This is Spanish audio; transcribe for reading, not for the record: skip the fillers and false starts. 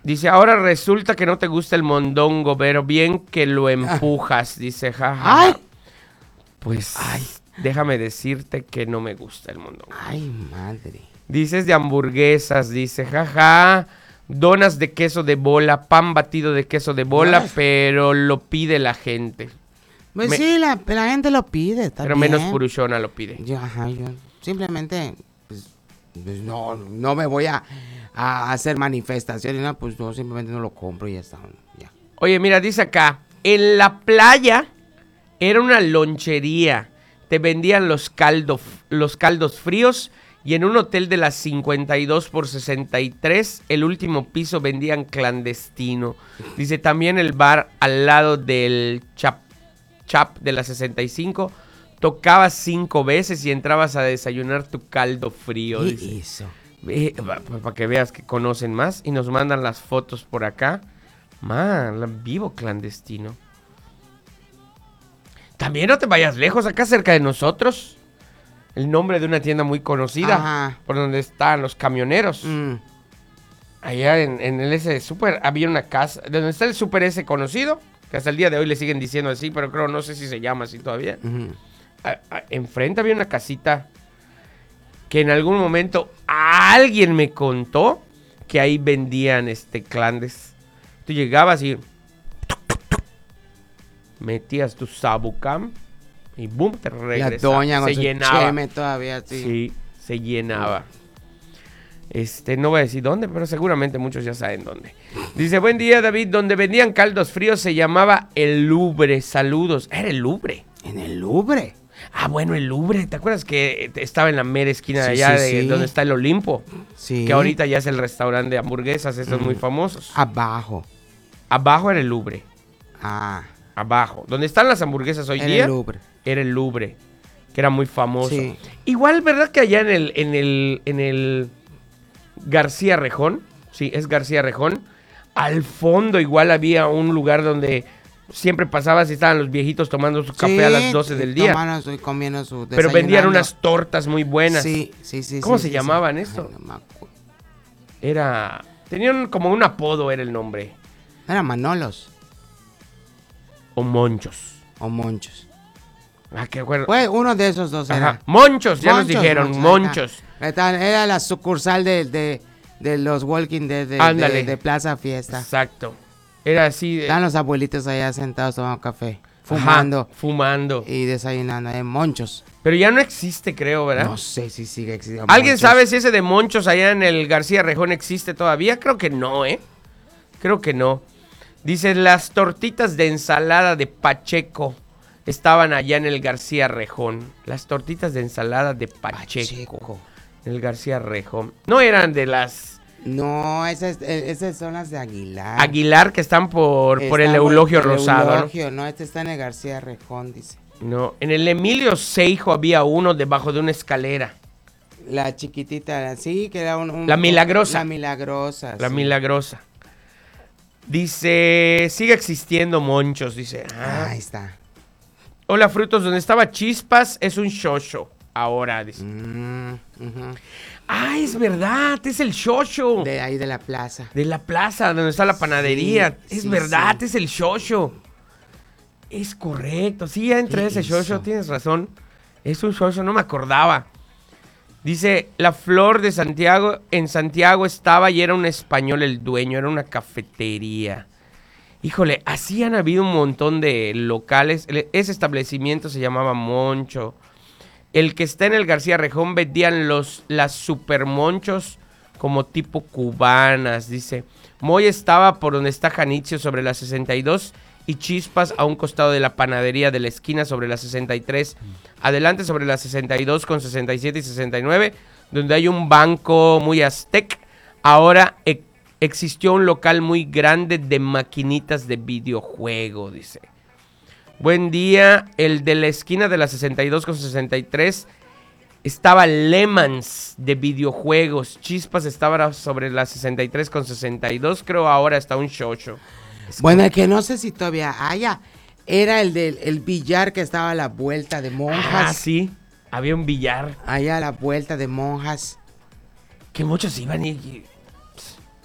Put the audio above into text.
Dice, ahora resulta que no te gusta el mondongo, pero bien que lo empujas. Dice, jaja. Ay. Pues, Ay. déjame decirte que no me gusta el mondongo. Ay, madre. Dices de hamburguesas, dice, jaja. Donas de queso de bola, pan batido de queso de bola, pero lo pide la gente. Pues sí, la gente lo pide, está Pero bien. menos puruchona lo pide. Yo simplemente, pues no me voy a hacer manifestaciones, no, pues yo simplemente no lo compro y ya está. Ya. Oye, mira, dice acá, en la playa era una lonchería. Te vendían los caldos fríos y en un hotel de las 52 por 63, el último piso vendían clandestino. Dice, también el bar al lado del Chap de la 65, tocabas 5 veces y entrabas a desayunar tu caldo frío. ¿Qué eso? Para que veas que conocen más y nos mandan las fotos por acá. Man, vivo clandestino. También no te vayas lejos, acá cerca de nosotros. El nombre de una tienda muy conocida. Ajá. Por donde están los camioneros. Allá en el ese super había una casa. Donde está el super ese conocido. Que hasta el día de hoy le siguen diciendo así, pero creo, no sé si se llama así todavía. Enfrente había una casita que en algún momento alguien me contó que ahí vendían clandes. Tú llegabas y metías tu sabucam y boom, te regresaba. La doña con se su llenaba. cheme todavía, sí. Sí, se llenaba. No voy a decir dónde, pero seguramente muchos ya saben dónde. Dice, buen día, David. Donde vendían caldos fríos se llamaba El Louvre. Saludos. Era El Louvre. ¿En el Louvre? Ah, bueno, El Louvre. ¿Te acuerdas que estaba en la mera esquina de Sí, allá, sí, sí. donde está el Olimpo? Sí. Que ahorita ya es el restaurante de hamburguesas, esos muy famosos. Abajo. Abajo era El Louvre. Ah. Abajo. Donde están las hamburguesas hoy Era día. el Louvre. Era El Louvre. Que era muy famoso. Sí. Igual, ¿verdad que allá en el García Rejón? Sí, es García Rejón. Al fondo igual había un lugar donde siempre pasabas y estaban los viejitos tomando su café a las 12 del día. Tomando y comiendo su Pero vendían desayunando. unas tortas muy buenas. Sí. ¿Cómo sí, se sí, llamaban sí. esto? Ay, no me acuerdo. Tenían como un apodo, era el nombre. Era Manolos O Monchos. o Monchos. Ah, qué acuerdo. Pues uno de esos dos era. Ajá. Monchos, ya nos dijeron, Monchos. Era la sucursal de los Walking Dead Ándale. de Plaza Fiesta. Exacto. Era así de... Están los abuelitos allá sentados tomando café, fumando Ajá, fumando. y desayunando. Monchos. Pero ya no existe, creo, ¿verdad? No sé si sigue existiendo. ¿Alguien Monchos. sabe si ese de Monchos allá en el García Rejón existe todavía? Creo que no, ¿eh? Creo que no. Dice, las tortitas de ensalada de Pacheco estaban allá en el García Rejón. Las tortitas de ensalada de Pacheco. En el García Rejón. No eran de las... No, esas son las de Aguilar. Aguilar, que están por el Está Eulogio el Rosado, Eulogio, ¿no? Este está en el García Rejón, dice. No, en el Emilio Seijo había uno debajo de una escalera. La chiquitita, sí, que era La Milagrosa. La Milagrosa. La sí. Milagrosa. Dice, sigue existiendo Monchos, dice. Ahí está. Hola, Frutos, donde estaba Chispas es un shosho. Ahora, dice. Ujú. Ah, es verdad, es el shosho. De ahí de la plaza. De la plaza, donde está la panadería. Sí, es sí, verdad, sí. es el shosho. Es correcto. Sí, ya entré a ese shosho, tienes razón. Es un shosho, no me acordaba. Dice, la Flor de Santiago, en Santiago estaba y era un español el dueño, era una cafetería. Híjole, así han habido un montón de locales. Ese establecimiento se llamaba Moncho. El que está en el García Rejón vendían las super monchos como tipo cubanas, dice. Moy estaba por donde está Janitzio sobre la 62 y Chispas a un costado de la panadería de la esquina sobre la 63. Adelante sobre la 62 con 67 y 69, donde hay un banco muy aztec. Ahora existió un local muy grande de maquinitas de videojuego, dice. Buen día, el de la esquina de la 62 con 63 estaba Lemans de videojuegos. Chispas estaba sobre la 63 con 62, creo ahora está un shosho. Bueno, el que no sé si todavía haya, era el del billar que estaba a la vuelta de Monjas. Ah, sí, había un billar. Allá a la vuelta de Monjas. Que muchos iban y